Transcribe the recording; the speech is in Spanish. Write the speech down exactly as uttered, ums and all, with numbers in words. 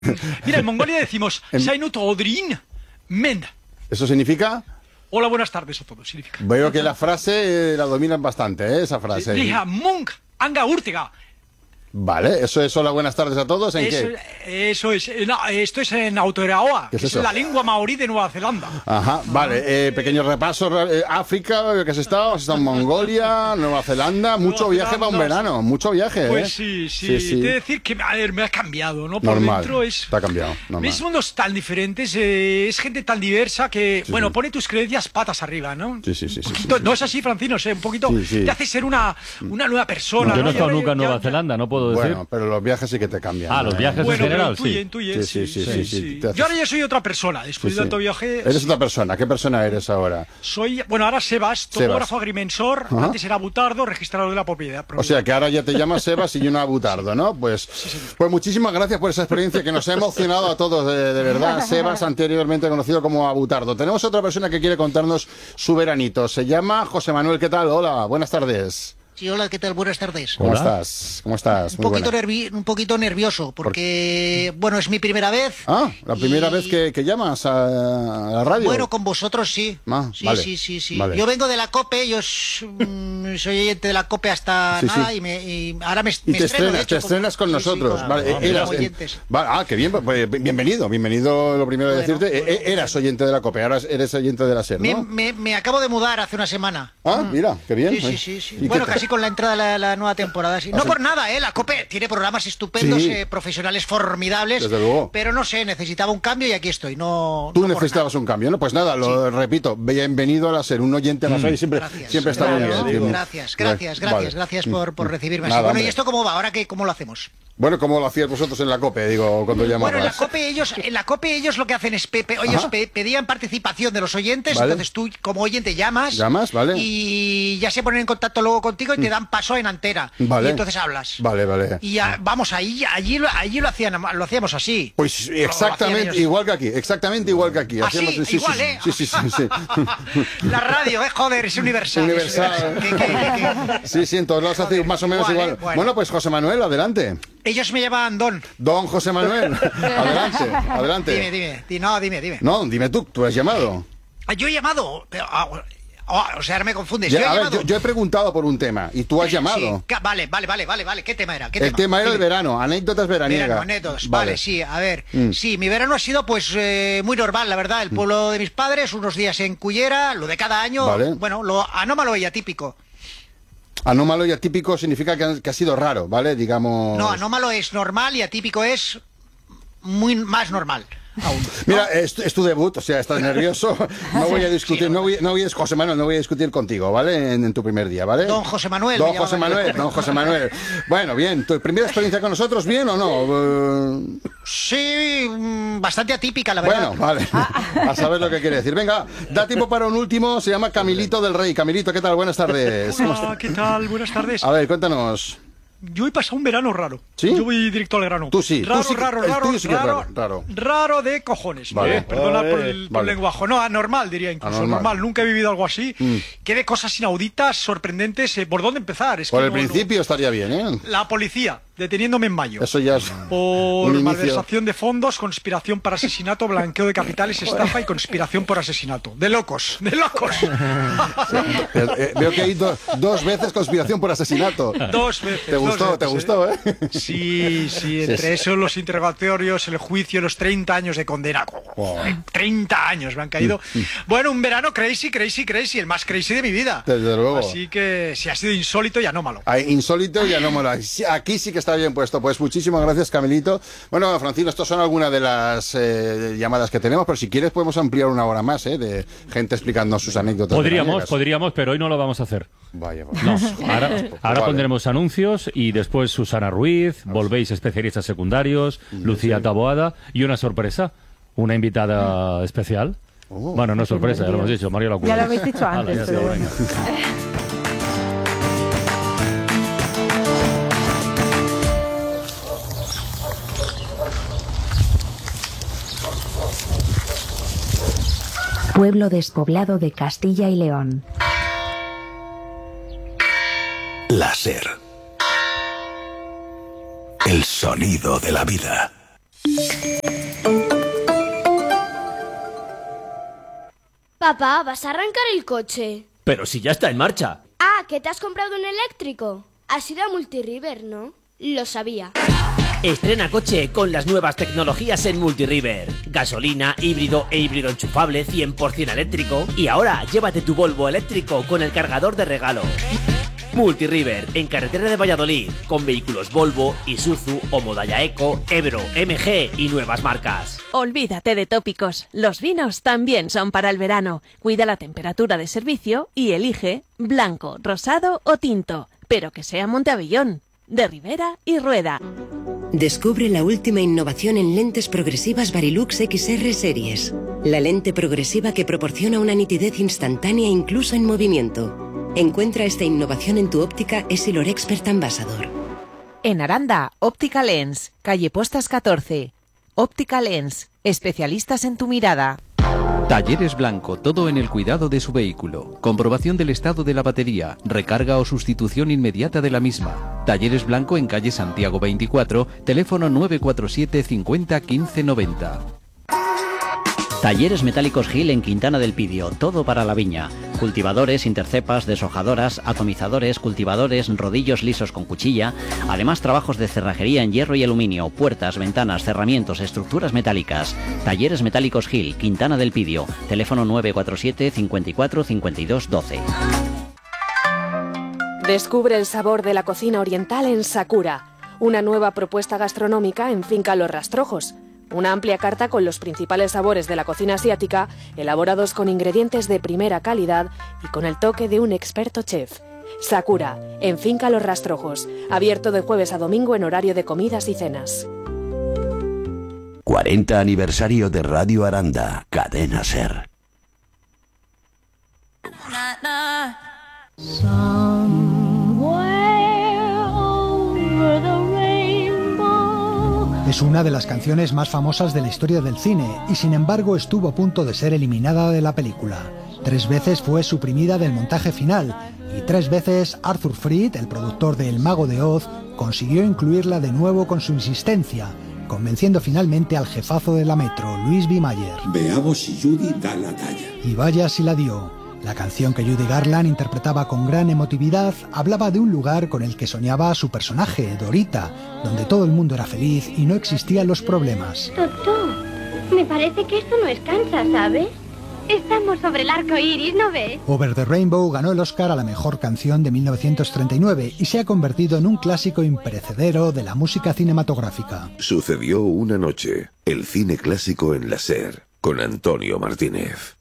Mira, en Mongolia decimos Sainut Odrin Men. ¿Eso significa? Hola, buenas tardes a todos, significa. Veo que la frase eh, la dominan bastante, ¿eh? Esa frase. Liha Munk Anga Urtiga. Vale, ¿eso es hola, buenas tardes a todos? ¿En Eso, qué? eso es, no, esto es en Aotearoa, ¿Qué es que es eso? la lengua maorí de Nueva Zelanda. Ajá, vale, eh, pequeño repaso, eh, África, ¿qué has estado? Has estado en Mongolia, Nueva Zelanda, mucho Nueva viaje para un Zelanda, verano, mucho viaje, ¿eh? Pues sí, sí, Sí, sí. Te he de decir que a ver, me ha cambiado, ¿no? Por Normal, dentro es... te ha cambiado, normal. Es mundos tan diferentes, eh, es gente tan diversa que, Sí, bueno, sí. pone tus creencias patas arriba, ¿no? Sí, sí, sí, sí, Un poquito- sí, No sí. es así, Francino, sé, un poquito Sí, sí. te hace ser una, una nueva persona. Yo no he Y estado ahora nunca en ya- Nueva ya- Zelanda, no puedo decir. Bueno, pero los viajes sí que te cambian. Ah, los ¿eh? viajes Bueno, en general, pero intuye, sí. intuye, Sí, sí, sí, sí, sí, te haces- Yo ahora ya soy otra persona, después Sí, de sí. tanto viaje. Eres sí. otra persona, ¿qué persona eres ahora? Soy, bueno, ahora Sebas, topógrafo Sebas. agrimensor, Ajá. antes era butardo, registrador de la propiedad. O sea, que ahora ya te llamas Sebas y yo no Butardo, ¿no? Pues, pues muchísimas gracias por esa experiencia que nos ha emocionado a todos, de, de verdad. Sebas, anteriormente conocido como Abutardo. Tenemos otra persona que quiere contarnos su veranito. Se llama José Manuel. ¿Qué tal? Hola, buenas tardes. Sí, hola, ¿qué tal? Buenas tardes. ¿Cómo Hola. estás? ¿Cómo estás? Un Muy poquito, buena. nervi- un poquito nervioso, porque, bueno, es mi primera vez. Ah, la primera y- vez que, que llamas a, a la radio. Bueno, con vosotros sí. Ah, sí, vale. sí, sí, sí. Vale. Yo vengo de la COPE, yo s- mm, soy oyente de la COPE hasta Sí, nada sí. Y, me, y ahora me, Y me te estreno, de estrenas, hecho, te estrenas con sí, sí, nosotros. con- Vale, con eras, los oyentes. vale, ah, qué bien, pues, bienvenido, bienvenido, lo primero de Bueno, decirte. bueno, Eh, eras oyente de la COPE, ahora eres oyente de la SER, Me, ¿no? me- me acabo de mudar hace una semana. Ah, mira, qué bien. Sí, sí, eh. sí. sí. ¿Y Bueno, qué casi tal? con la entrada de la, la nueva temporada. Sí. Ah, No sí. por nada, ¿eh? La COPE tiene programas estupendos, Sí. eh, profesionales formidables. Desde luego. Pero no sé, necesitaba un cambio y aquí estoy. No, Tú no por necesitabas un cambio, ¿no? Pues nada, lo repito, bienvenido a la SER, un oyente a la SER y siempre, Gracias. siempre está muy Claro, bien. Gracias, gracias, gracias, Vale. gracias por, por recibirme así. Nada, Bueno, ¿y hombre. esto cómo va? ¿Ahora qué, cómo lo hacemos? Bueno, ¿cómo lo hacías vosotros en la COPE, digo, cuando llamabas? Bueno, en la COPE ellos, en la COPE ellos lo que hacen es pe- pe- ellos Ajá. pe- pedían participación de los oyentes, Vale. entonces tú como oyente llamas, Llamas, vale. y ya se ponen en contacto luego contigo y te dan paso en antena. Vale. Y entonces hablas. Vale, vale. Y ya, vamos, ahí, allí, lo- allí lo hacían, lo hacíamos así. Pues Lo hacían exactamente ellos. igual que aquí, exactamente igual que aquí. Ah, Hacíamos- sí, igual, sí, ¿eh? sí, sí, sí, sí. La radio, eh, joder, es universal. es Universal. universal. ¿Qué- qué- qué- Sí, sí, en todos lados hace Joder, más o menos igual, igual. ¿eh? Bueno. Bueno. pues José Manuel, adelante. Ellos me llamaban Don. Don José Manuel, adelante, adelante. Dime, dime, di- no, dime, dime. No, dime tú, tú has llamado. Ah, yo he llamado, pero, ah, ah, o sea, ahora me confundes. Ya, yo he a ver, llamado. yo, yo he preguntado por un tema y tú has llamado. Sí, ca- vale, vale, vale, vale, vale. ¿Qué tema era? ¿Qué El tema era el Dime. verano, anécdotas veraniegas. Verano, anécdotas. Vale. sí, a ver. Mm. Sí, mi verano ha sido pues eh, muy normal, la verdad. El pueblo de mis padres, unos días en Cullera, lo de cada año. Vale. Bueno, lo anómalo y atípico. Anómalo y atípico significa que ha, que ha sido raro, ¿vale? Digamos. No, anómalo es normal y atípico es muy más normal. Aún, ¿no? Mira, es, es tu debut, o sea, estás nervioso. No voy a discutir, no voy, no voy a, José Manuel, no voy a discutir contigo, ¿vale? En, en tu primer día, ¿vale? Don José Manuel. Don me José llamaban. Manuel, don José Manuel. Bueno, bien, ¿tu primera experiencia con nosotros, bien o no? Eh, Sí, mm, bastante atípica, la verdad. Bueno, vale. A saber lo que quiere decir. Venga, da tiempo para un último, se llama Camilito del Rey. Camilito, ¿qué tal? Buenas tardes. ¿Cómo Hola, ¿qué tal? Buenas tardes. estás? A ver, cuéntanos. Yo he pasado un verano raro. ¿Sí? Yo voy directo al grano. Tú sí, tú Raro, sí que- raro, el raro, tuyo sí que es raro, raro, raro. raro de cojones. Vale. Eh, perdona por el, por el Vale. lenguaje. No, anormal diría incluso. Anormal. Normal. Nunca he vivido algo así. Mm. Que de cosas inauditas, sorprendentes. eh, ¿Por dónde empezar? Es que Por el no- no- principio estaría bien, ¿eh? La policía, deteniéndome en mayo. Eso ya es Por un inicio. malversación de fondos, conspiración para asesinato, blanqueo de capitales, estafa y conspiración por asesinato. De locos, de locos. Eh, eh, veo que hay do- dos veces conspiración por asesinaito. Dos veces. ¿Te dos gustó? veces, ¿Te gustó, eh? Sí, sí, entre Sí, sí. eso, los interrogatorios, el juicio, los treinta años de condena. Wow. treinta años me han caído. Bueno, un verano crazy, crazy, crazy, el más crazy de mi vida. Desde luego. Así que si ha sido insólito y anómalo. Ay, insólito y anómalo. Aquí sí que está bien puesto. Pues muchísimas gracias, Camilito. Bueno, Francino, estas son algunas de las eh, llamadas que tenemos, pero si quieres podemos ampliar una hora más, ¿eh? De gente explicando sus anécdotas. Podríamos, veraniegas. podríamos, pero hoy no lo vamos a hacer. Vaya, vaya. No, ahora, ahora Vale. pondremos anuncios y después Susana Ruiz, volvéis especialistas secundarios, Lucía Taboada y una sorpresa, una invitada especial. Oh. Bueno, no es sorpresa, ya lo hemos dicho, Mario la Ya lo habéis dicho Hala, antes, ya está, pero venga. Pueblo despoblado de Castilla y León. La SER. El sonido de la vida. Papá, ¿vas a arrancar el coche? Pero si ya está en marcha. Ah, ¿que te has comprado un eléctrico? Has ido a Multiriver, ¿no? Lo sabía. Estrena coche con las nuevas tecnologías en Multiriver. Gasolina, híbrido e híbrido enchufable cien por ciento eléctrico. Y ahora llévate tu Volvo eléctrico con el cargador de regalo. Multiriver, en carretera de Valladolid, con vehículos Volvo, Isuzu, Omodaya Eco, Ebro, M G y nuevas marcas. Olvídate de tópicos, los vinos también son para el verano. Cuida la temperatura de servicio y elige blanco, rosado o tinto, pero que sea Monteavellón, de Ribera y Rueda. Descubre la última innovación en lentes progresivas Varilux X R Series. La lente progresiva que proporciona una nitidez instantánea incluso en movimiento. Encuentra esta innovación en tu óptica Essilor Expert Ambassador. En Aranda, Óptica Lens, calle Postas catorce. Óptica Lens, especialistas en tu mirada. Talleres Blanco, todo en el cuidado de su vehículo. Comprobación del estado de la batería, recarga o sustitución inmediata de la misma. Talleres Blanco en calle Santiago veinticuatro, teléfono nueve cuatro siete cincuenta quince noventa. Talleres Metálicos Gil en Quintana del Pidio, todo para la viña. Cultivadores, intercepas, deshojadoras, atomizadores, cultivadores, rodillos lisos con cuchilla. Además, trabajos de cerrajería en hierro y aluminio, puertas, ventanas, cerramientos, estructuras metálicas. Talleres Metálicos Gil, Quintana del Pidio. Teléfono nueve cuatro siete cincuenta y cuatro cincuenta y dos doce. Descubre el sabor de la cocina oriental en Sakura, una nueva propuesta gastronómica en Finca Los Rastrojos. Una amplia carta con los principales sabores de la cocina asiática, elaborados con ingredientes de primera calidad y con el toque de un experto chef. Sakura, en Finca Los Rastrojos, abierto de jueves a domingo en horario de comidas y cenas. cuarenta aniversario de Radio Aranda, Cadena SER. Es una de las canciones más famosas de la historia del cine y sin embargo estuvo a punto de ser eliminada de la película. Tres veces fue suprimida del montaje final y tres veces Arthur Freed, el productor de El Mago de Oz, consiguió incluirla de nuevo con su insistencia, convenciendo finalmente al jefazo de la Metro, Louis B. Mayer. Veamos si Judy da la talla. Y vaya si la dio. La canción que Judy Garland interpretaba con gran emotividad hablaba de un lugar con el que soñaba su personaje, Dorita, donde todo el mundo era feliz y no existían los problemas. Totó, me parece que esto no es Kansas, ¿sabes? Estamos sobre el arco iris, ¿no ves? Over the Rainbow ganó el Oscar a la mejor canción de mil novecientos treinta y nueve y se ha convertido en un clásico imperecedero de la música cinematográfica. Sucedió una noche, el cine clásico en la SER, con Antonio Martínez.